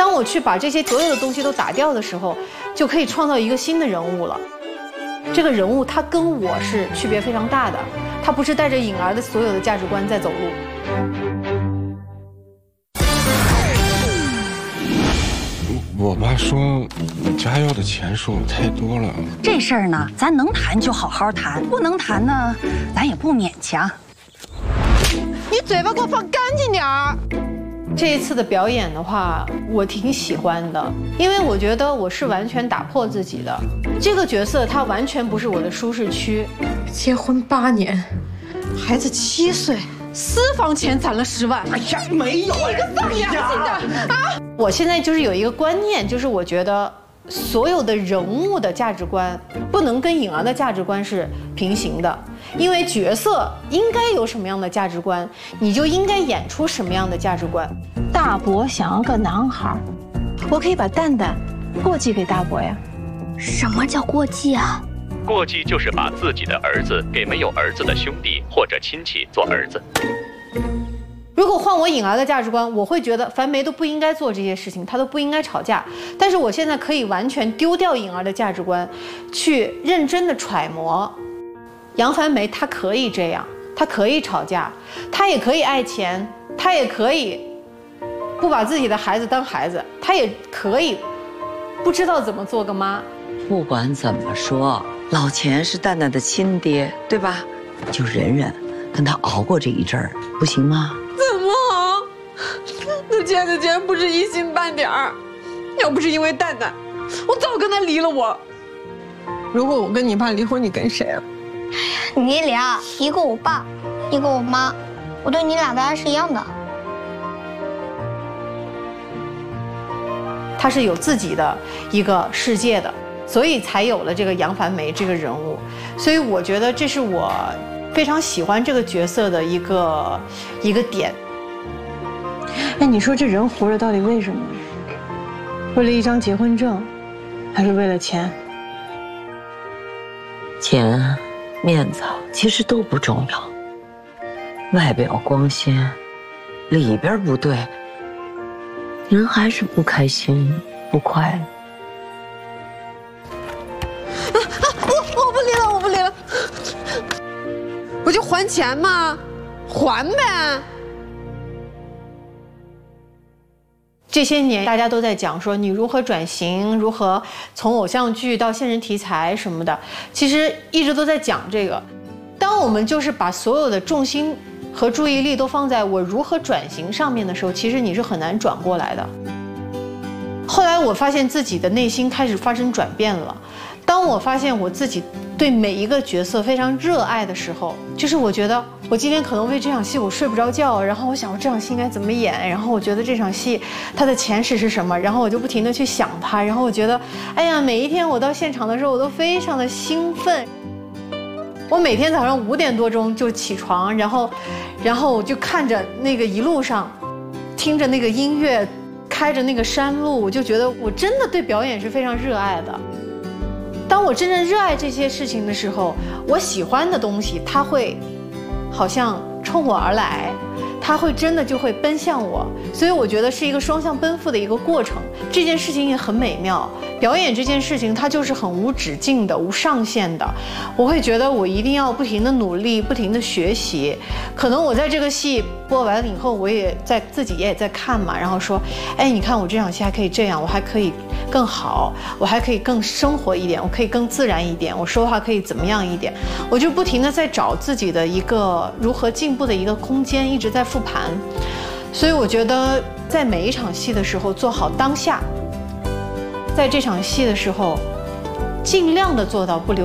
当我去把这些所有的东西都打掉的时候，就可以创造一个新的人物了。这个人物他跟我是区别非常大的，他不是带着颖儿的所有的价值观在走路。 我妈说你家要的钱数太多了。 这事儿呢，咱能谈就好好谈，不能谈呢，咱也不勉强。 你嘴巴给我放干净点儿。 这一次的表演的话，我挺喜欢的，因为我觉得我是完全打破自己的。这个角色它完全不是我的舒适区。 结婚8年，孩子7岁，私房钱攒了10万。哎呀，没有一个丧良心的啊！ 我现在就是有一个观念，就是我觉得所有的人物的价值观不能跟颖儿的价值观是平行的，因为角色应该有什么样的价值观，你就应该演出什么样的价值观。 大伯想要个男孩，我可以把蛋蛋过继给大伯呀。 什么叫过继啊？ 过继就是把自己的儿子给没有儿子的兄弟或者亲戚做儿子。 如果换我颖儿的价值观，我会觉得樊梅都不应该做这些事情，她都不应该吵架。但是我现在可以完全丢掉颖儿的价值观，去认真的揣摩杨樊梅，她可以这样，她可以吵架，她也可以爱钱，她也可以不把自己的孩子当孩子，她也可以不知道怎么做个妈。 不管怎么说，老钱是蛋蛋的亲爹，对吧？就忍忍，跟他熬过这一阵儿，不行吗？ 怎么好？那钱的钱不是一星半点儿，要不是因为蛋蛋，我早跟他离了我。如果我跟你爸离婚，你跟谁啊？ 你俩一个我爸，一个我妈，我对你俩的爱是一样的。 他是有自己的一个世界的，所以才有了这个杨樊梅这个人物。所以我觉得这是我非常喜欢这个角色的一个点。 哎，你说这人活着到底为什么？为了一张结婚证，还是为了钱？ 钱、面子其实都不重要，外表光鲜，里边不对，人还是不开心、不快乐。 我不离了，我不离了，我就还钱嘛，还呗。 这些年大家都在讲说你如何转型，如何从偶像剧到现实题材什么的，其实一直都在讲这个。当我们就是把所有的重心和注意力都放在我如何转型上面的时候，其实你是很难转过来的。后来我发现自己的内心开始发生转变了。当我发现我自己对每一个角色非常热爱的时候，就是我觉得我今天可能为这场戏我睡不着觉，然后我想我这场戏应该怎么演，然后我觉得这场戏它的前史是什么，然后我就不停地去想它，然后我觉得哎呀，每一天我到现场的时候我都非常的兴奋。我每天早上5点多钟就起床，然后我就看着那个一路上听着那个音乐，开着那个山路，我就觉得我真的对表演是非常热爱的。当我真正热爱这些事情的时候，我喜欢的东西它会好像冲我而来，它会真的就会奔向我，所以我觉得是一个双向奔赴的一个过程。这件事情也很美妙，表演这件事情它就是很无止境的、无上限的。我会觉得我一定要不停的努力，不停的学习。可能我在这个戏播完了以后，我也在自己也在看嘛，然后说，哎，你看我这场戏还可以这样，我还可以更好，我还可以更生活一点，我可以更自然一点，我说话可以怎么样一点，我就不停的在找自己的一个如何进步的一个空间，一直在复盘。所以我觉得在每一场戏的时候做好当下，在这场戏的时候尽量的做到不留